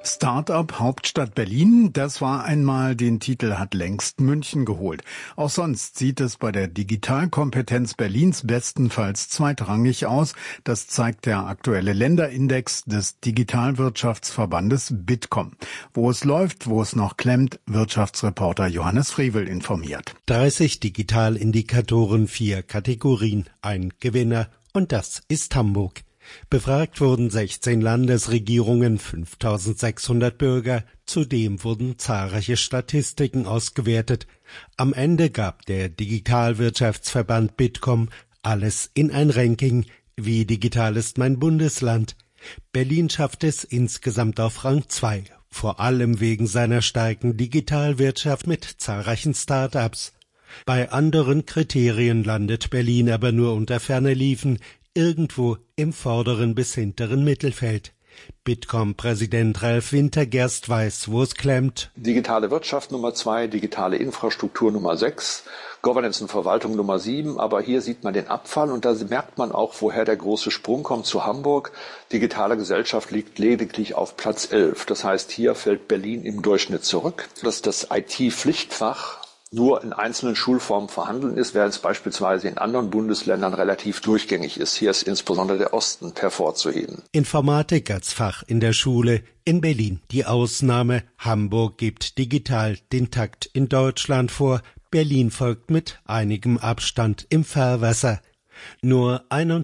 Start-up Hauptstadt Berlin, das war einmal, den Titel hat längst München geholt. Auch sonst sieht es bei der Digitalkompetenz Berlins bestenfalls zweitrangig aus. Das zeigt der aktuelle Länderindex des Digitalwirtschaftsverbandes Bitkom. Wo es läuft, wo es noch klemmt, Wirtschaftsreporter Johannes Frevel informiert. 30 Digitalindikatoren, 4 Kategorien, ein Gewinner, und das ist Hamburg. Befragt wurden 16 Landesregierungen, 5.600 Bürger. Zudem wurden zahlreiche Statistiken ausgewertet. Am Ende gab der Digitalwirtschaftsverband Bitkom alles in ein Ranking. Wie digital ist mein Bundesland? Berlin schafft es insgesamt auf Rang 2, vor allem wegen seiner starken Digitalwirtschaft mit zahlreichen Start-ups. Bei anderen Kriterien landet Berlin aber nur unter ferner Liefen, irgendwo im vorderen bis hinteren Mittelfeld. Bitkom-Präsident Ralf Wintergerst weiß, wo es klemmt. Digitale Wirtschaft Nummer 2, digitale Infrastruktur Nummer 6, Governance und Verwaltung Nummer 7. Aber hier sieht man den Abfall und da merkt man auch, woher der große Sprung kommt zu Hamburg. Digitale Gesellschaft liegt lediglich auf Platz 11. Das heißt, hier fällt Berlin im Durchschnitt zurück. Dass das IT-Pflichtfach nur in einzelnen Schulformen vorhanden ist, während es beispielsweise in anderen Bundesländern relativ durchgängig ist. Hier ist insbesondere der Osten hervorzuheben. Informatik als Fach in der Schule, in Berlin die Ausnahme. Hamburg gibt digital den Takt in Deutschland vor. Berlin folgt mit einigem Abstand im Fahrwasser. Nur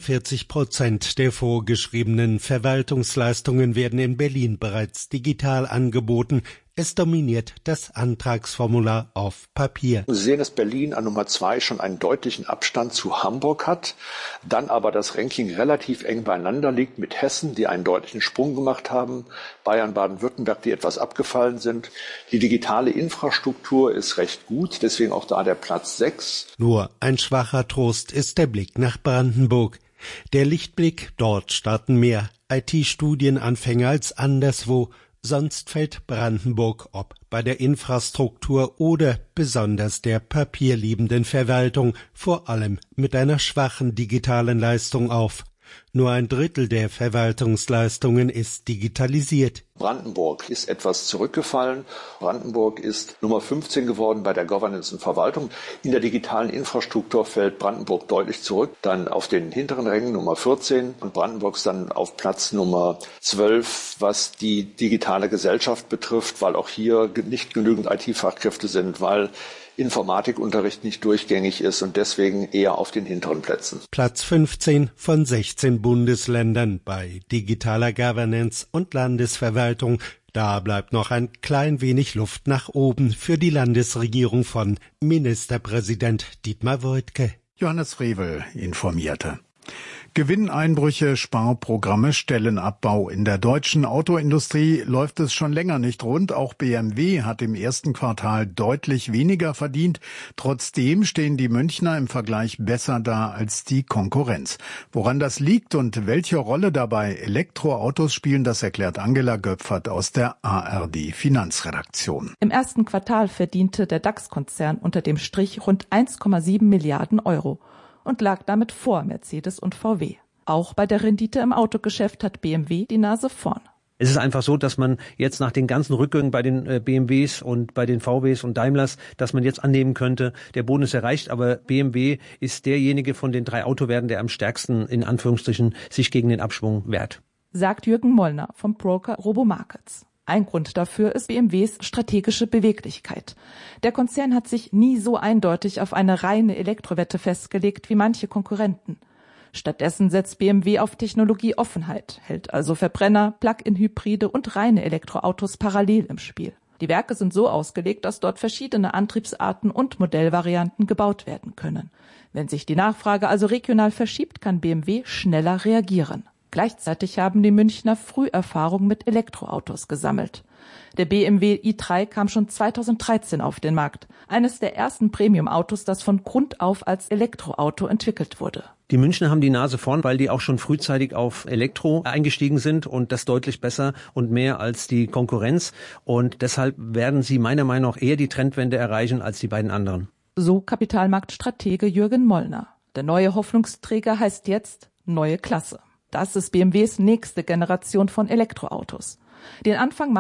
41% der vorgeschriebenen Verwaltungsleistungen werden in Berlin bereits digital angeboten. Es dominiert das Antragsformular auf Papier. Sie sehen, dass Berlin an Nummer 2 schon einen deutlichen Abstand zu Hamburg hat, dann aber das Ranking relativ eng beieinander liegt mit Hessen, die einen deutlichen Sprung gemacht haben, Bayern, Baden-Württemberg, die etwas abgefallen sind. Die digitale Infrastruktur ist recht gut, deswegen auch da der Platz 6. Nur ein schwacher Trost ist der Blick nach Brandenburg. Der Lichtblick, dort starten mehr IT-Studienanfänger als anderswo. Sonst fällt Brandenburg, ob bei der Infrastruktur oder besonders der papierliebenden Verwaltung, vor allem mit einer schwachen digitalen Leistung auf. Nur ein Drittel der Verwaltungsleistungen ist digitalisiert. Brandenburg ist etwas zurückgefallen. Brandenburg ist Nummer 15 geworden bei der Governance und Verwaltung. In der digitalen Infrastruktur fällt Brandenburg deutlich zurück. Dann auf den hinteren Rängen Nummer 14 und Brandenburg ist dann auf Platz Nummer 12, was die digitale Gesellschaft betrifft, weil auch hier nicht genügend IT-Fachkräfte sind, weil Informatikunterricht nicht durchgängig ist und deswegen eher auf den hinteren Plätzen. Platz 15 von 16 Bundesländern bei digitaler Governance und Landesverwaltung. Da bleibt noch ein klein wenig Luft nach oben für die Landesregierung von Ministerpräsident Dietmar Woidke. Johannes Frevel informierte. Gewinneinbrüche, Sparprogramme, Stellenabbau. In der deutschen Autoindustrie läuft es schon länger nicht rund. Auch BMW hat im ersten Quartal deutlich weniger verdient. Trotzdem stehen die Münchner im Vergleich besser da als die Konkurrenz. Woran das liegt und welche Rolle dabei Elektroautos spielen, das erklärt Angela Göpfert aus der ARD Finanzredaktion. Im ersten Quartal verdiente der DAX-Konzern unter dem Strich rund 1,7 Milliarden Euro. Und lag damit vor Mercedes und VW. Auch bei der Rendite im Autogeschäft hat BMW die Nase vorn. Es ist einfach so, dass man jetzt nach den ganzen Rückgängen bei den BMWs und bei den VWs und Daimlers, dass man jetzt annehmen könnte, der Boden ist erreicht, aber BMW ist derjenige von den 3 Autowerten, der am stärksten in Anführungsstrichen sich gegen den Abschwung wehrt. Sagt Jürgen Mollner vom Broker Robomarkets. Ein Grund dafür ist BMWs strategische Beweglichkeit. Der Konzern hat sich nie so eindeutig auf eine reine Elektrowette festgelegt wie manche Konkurrenten. Stattdessen setzt BMW auf Technologieoffenheit, hält also Verbrenner, Plug-in-Hybride und reine Elektroautos parallel im Spiel. Die Werke sind so ausgelegt, dass dort verschiedene Antriebsarten und Modellvarianten gebaut werden können. Wenn sich die Nachfrage also regional verschiebt, kann BMW schneller reagieren. Gleichzeitig haben die Münchner früh Erfahrung mit Elektroautos gesammelt. Der BMW i3 kam schon 2013 auf den Markt. Eines der ersten Premium-Autos, das von Grund auf als Elektroauto entwickelt wurde. Die Münchner haben die Nase vorn, weil die auch schon frühzeitig auf Elektro eingestiegen sind und das deutlich besser und mehr als die Konkurrenz. Und deshalb werden sie meiner Meinung nach eher die Trendwende erreichen als die beiden anderen. So Kapitalmarktstratege Jürgen Mollner. Der neue Hoffnungsträger heißt jetzt neue Klasse. Das ist BMWs nächste Generation von Elektroautos. Den Anfang